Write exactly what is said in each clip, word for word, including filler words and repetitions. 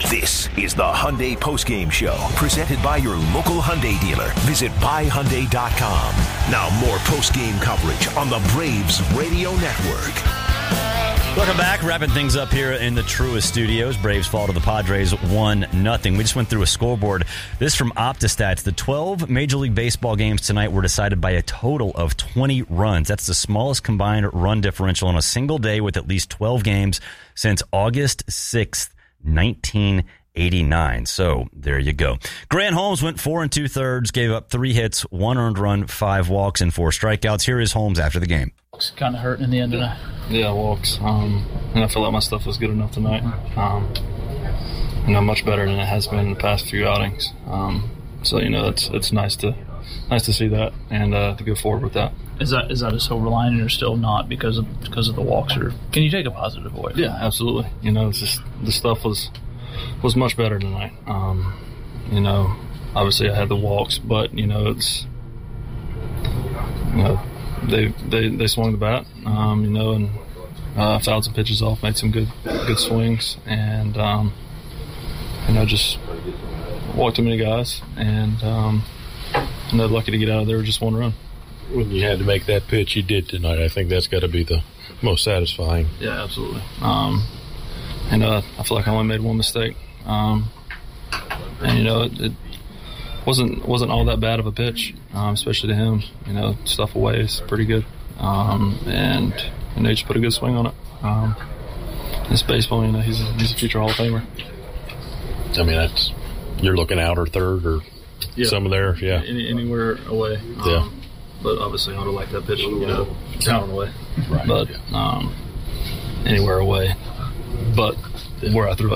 This is the Hyundai Postgame Show, presented by your local Hyundai dealer. Visit buy hyundai dot com. Now more postgame coverage on the Braves Radio Network. Welcome back. Wrapping things up here in the Truist Studios. Braves fall to the Padres one nothing. We just went through a scoreboard. This from OptiStats. The twelve Major League Baseball games tonight were decided by a total of twenty runs. That's the smallest combined run differential in a single day with at least twelve games since August sixth, nineteen eighty-nine. So there you go. Grant Holmes went four and two thirds, gave up three hits, one earned run, five walks, and four strikeouts. Here is Holmes after the game. It's kind of hurting in the end tonight. Yeah, walks. Um, and I feel like my stuff was good enough tonight. Um, you know, much better than it has been in the past few outings. Um, so you know, it's it's nice to nice to see that and uh, to go forward with that. Is that is that a silver lining or still not because of because of the walks? Or can you take a positive away? Yeah, absolutely. You know, it's just the stuff was was much better tonight. Um, you know, obviously I had the walks, but you know, it's you know. They, they they swung the bat, um, you know, and uh, fouled some pitches off, made some good good swings, and um, you know, just walked too many guys, and um, you know, lucky to get out of there with just one run. When you had to make that pitch you did tonight, I think that's got to be the most satisfying. Yeah, absolutely. Um, and uh, I feel like I only made one mistake, um, and you know, it, it wasn't wasn't all that bad of a pitch, um, especially to him. You know, stuff away is pretty good, um, and you know, he just put a good swing on it. Um, it's baseball, you know, he's a, he's a future Hall of Famer. I mean, that's you're looking out or third or yeah. some of there, yeah, Any, anywhere away. Um, yeah, but obviously I would have liked that pitch, you know, down and away. Right. But yeah. um, anywhere away, but where I threw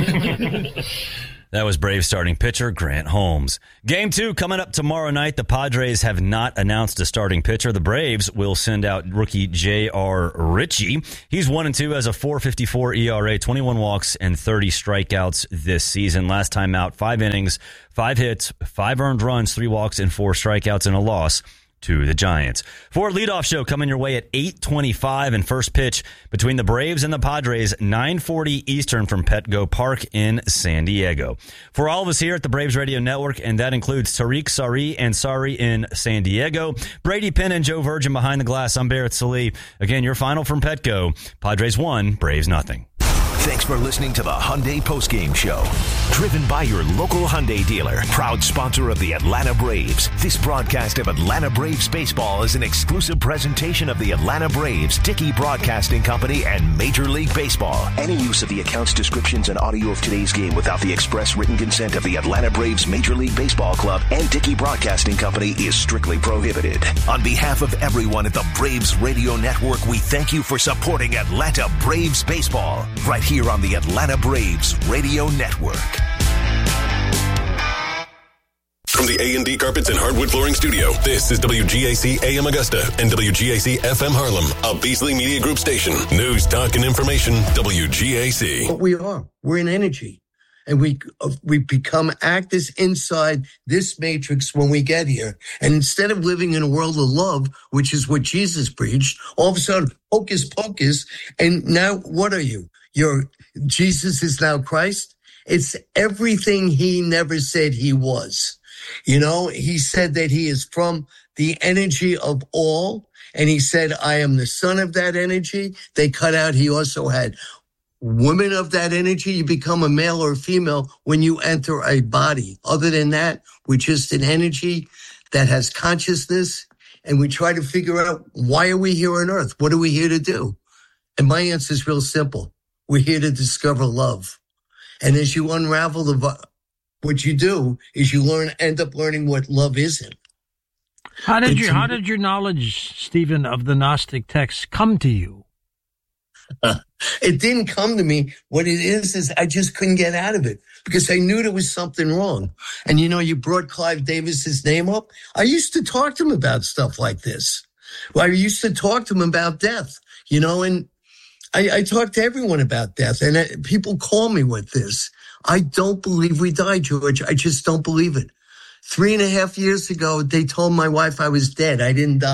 it. That was Braves starting pitcher Grant Holmes. Game two coming up tomorrow night. The Padres have not announced a starting pitcher. The Braves will send out rookie J R. Ritchie. He's one and two as a four fifty-four E R A, twenty-one walks and thirty strikeouts this season. Last time out, five innings, five hits, five earned runs, three walks, and four strikeouts and a loss to the Giants. For a leadoff show coming your way at eight twenty-five and first pitch between the Braves and the Padres, nine forty Eastern from Petco Park in San Diego. For all of us here at the Braves Radio Network, and that includes Tariq Sari and Sari in San Diego, Brady Penn and Joe Virgin behind the glass, I'm Barrett Sallee. Again, your final from Petco, Padres one, Braves nothing. Thanks for listening to the Hyundai Postgame Show. Driven by your local Hyundai dealer, proud sponsor of the Atlanta Braves. This broadcast of Atlanta Braves baseball is an exclusive presentation of the Atlanta Braves, Dickey Broadcasting Company, and Major League Baseball. Any use of the accounts, descriptions, and audio of today's game without the express written consent of the Atlanta Braves Major League Baseball Club and Dickey Broadcasting Company is strictly prohibited. On behalf of everyone at the Braves Radio Network, we thank you for supporting Atlanta Braves baseball. Right here on the Atlanta Braves Radio Network. From the A and D Carpets and Hardwood Flooring Studio, this is W G A C A M Augusta and W G A C F M Harlem, a Beasley Media Group station. News, talk, and information, W G A C. But we are. We're in energy. And we we become actors inside this matrix when we get here. And instead of living in a world of love, which is what Jesus preached, all of a sudden, hocus pocus. And now what are you? You're Jesus is now Christ. It's everything he never said he was. You know, he said that he is from the energy of all. And he said, I am the son of that energy. They cut out, he also had women of that energy. You become a male or a female when you enter a body. Other than that, we're just an energy that has consciousness. And we try to figure out, why are we here on earth? What are we here to do? And my answer is real simple. We're here to discover love. And as you unravel the, what you do is you learn, end up learning what love isn't. How did you, how did your knowledge, Stephen, of the Gnostic texts come to you? Uh, it didn't come to me. What it is, is I just couldn't get out of it because I knew there was something wrong. And, you know, you brought Clive Davis's name up. I used to talk to him about stuff like this. Well, I used to talk to him about death, you know, and I, I talk to everyone about death. And I, people call me with this. I don't believe we died, George. I just don't believe it. Three and a half years ago, they told my wife I was dead. I didn't die.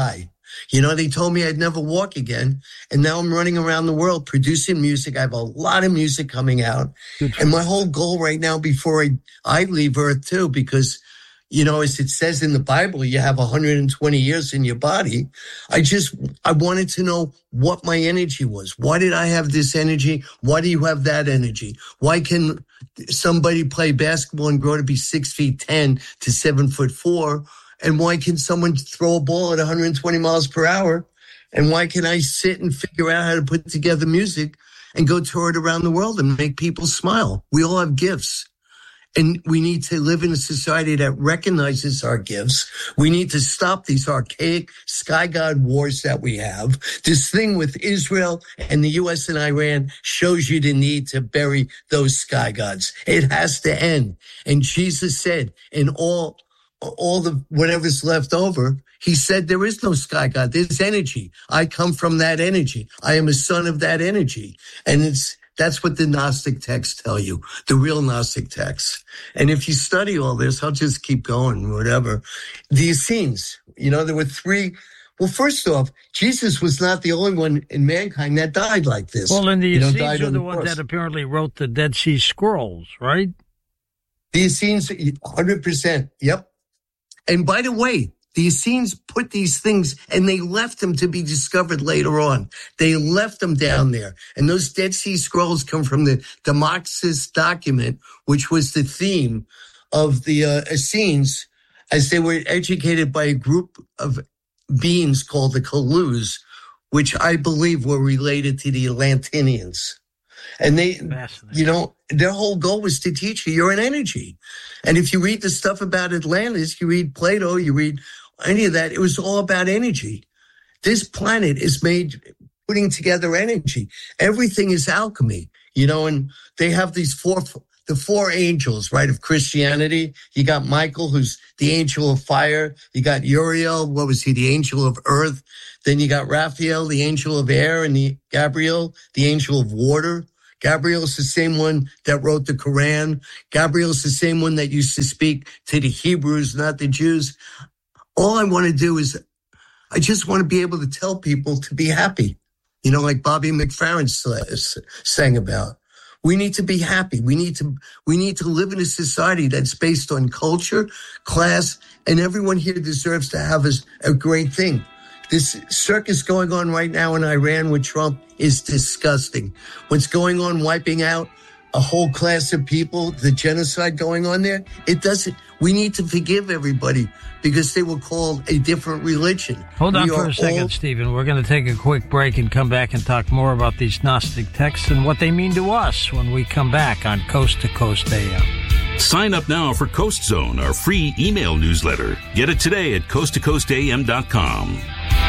You know, they told me I'd never walk again. And now I'm running around the world producing music. I have a lot of music coming out. And my whole goal right now before I, I leave Earth too, because, you know, as it says in the Bible, you have one hundred twenty years in your body. I just, I wanted to know what my energy was. Why did I have this energy? Why do you have that energy? Why can somebody play basketball and grow to be six feet ten to seven foot four? And why can someone throw a ball at one hundred twenty miles per hour? And why can I sit and figure out how to put together music and go tour it around the world and make people smile? We all have gifts. And we need to live in a society that recognizes our gifts. We need to stop these archaic sky god wars that we have. This thing with Israel and the U S and Iran shows you the need to bury those sky gods. It has to end. And Jesus said, in all, all the, whatever's left over, he said, there is no sky god. There's energy. I come from that energy. I am a son of that energy. And it's, that's what the Gnostic texts tell you, the real Gnostic texts. And if you study all this, I'll just keep going, whatever. The Essenes, you know, there were three. Well, first off, Jesus was not the only one in mankind that died like this. Well, and the you know, Essenes are the, the ones cross. that apparently wrote the Dead Sea Scrolls, right? The Essenes, one hundred percent. Yep. And by the way, the Essenes put these things and they left them to be discovered later on. They left them down there. And those Dead Sea Scrolls come from the Demoxys document, which was the theme of the uh, Essenes as they were educated by a group of beings called the Kaluz, which I believe were related to the Atlanteans. And they, you know, their whole goal was to teach you you're an energy. And if you read the stuff about Atlantis, you read Plato, you read any of that, it was all about energy. This planet is made putting together energy. Everything is alchemy, you know, and they have these four, the four angels, right, of Christianity. You got Michael, who's the angel of fire. You got Uriel, what was he, the angel of earth. Then you got Raphael, the angel of air, and the Gabriel, the angel of water. Gabriel's the same one that wrote the Quran. Gabriel's the same one that used to speak to the Hebrews, not the Jews. All I want to do is, I just want to be able to tell people to be happy. You know, like Bobby McFerrin sang about. We need to be happy. We need to, we need to live in a society that's based on culture, class, and everyone here deserves to have a, a great thing. This circus going on right now in Iran with Trump is disgusting. What's going on, wiping out a whole class of people, the genocide going on there, it doesn't, we need to forgive everybody because they were called a different religion. Hold on we for a second, all- Stephen. We're going to take a quick break and come back and talk more about these Gnostic texts and what they mean to us when we come back on Coast to Coast A M. Sign up now for Coast Zone, our free email newsletter. Get it today at coast to coast a m dot com.